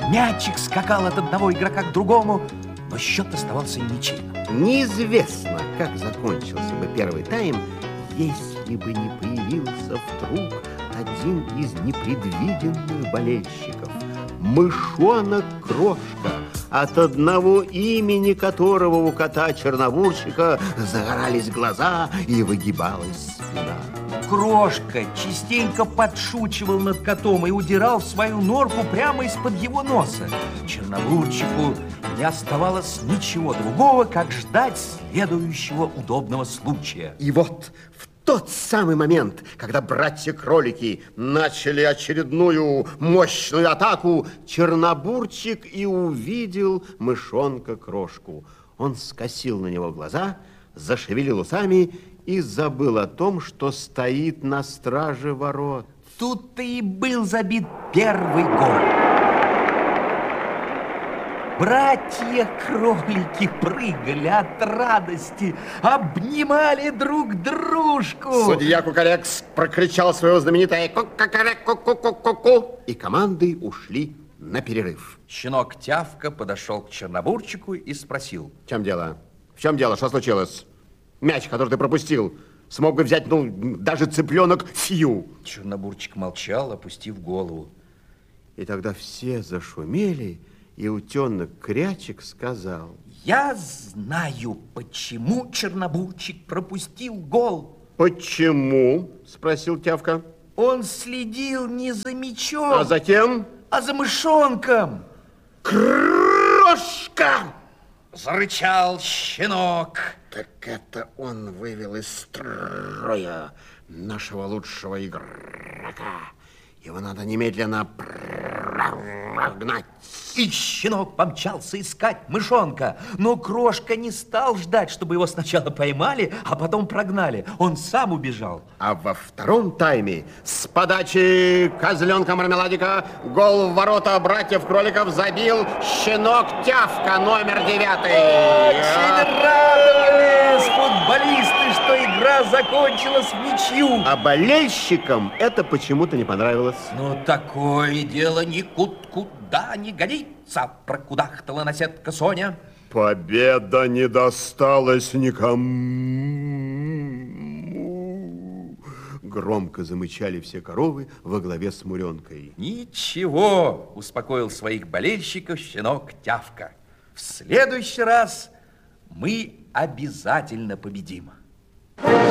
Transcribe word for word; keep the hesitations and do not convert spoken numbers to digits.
Мячик скакал от одного игрока к другому, но счет оставался ничейным. Неизвестно, как закончился бы первый тайм, если бы не появился вдруг один из непредвиденных болельщиков. Мышонок Крошка, от одного имени которого у кота-чернобурщика загорались глаза и выгибалась спина. Крошка частенько подшучивал над котом и удирал в свою норку прямо из-под его носа. Чернобурчику не оставалось ничего другого, как ждать следующего удобного случая. И вот в тот самый момент, когда братья-кролики начали очередную мощную атаку, Чернобурчик и увидел мышонка Крошку. Он скосил на него глаза, зашевелил усами и забыл о том, что стоит на страже ворот. Тут-то и был забит первый гол. Братья-кролики прыгали от радости, обнимали друг дружку. Судья Кукарекс прокричал свое знаменитое ку-ку-ку-ку-ку-ку, и команды ушли на перерыв. Щенок Тявка подошел к Чернобурчику и спросил: В чем дело? В чем дело? Что случилось? Мяч, который ты пропустил, смог бы взять, ну, даже цыпленок Фью. Чернобурчик молчал, опустив голову. И тогда все зашумели, и утенок Крячик сказал: я знаю, почему Чернобурчик пропустил гол. Почему? Спросил Тявка. Он следил не за мячом, А за кем? А за мышонком. Крошка! Зарычал щенок. Так это он вывел из строя нашего лучшего игрока. Его надо немедленно прогнать. И щенок помчался искать мышонка. Но Крошка не стал ждать, чтобы его сначала поймали, а потом прогнали. Он сам убежал. А во втором тайме с подачи козленка-мармеладика гол в ворота братьев-кроликов забил щенок Тявка, номер девятый. Очень радовались футболисты, что игра закончилась в ничью. А болельщикам это почему-то не понравилось. Но такое дело никуда не годится, прокудахтала наседка Соня. Победа не досталась никому. Громко замычали все коровы во главе с Муренкой. Ничего, успокоил своих болельщиков щенок Тявка. В следующий раз мы обязательно победим.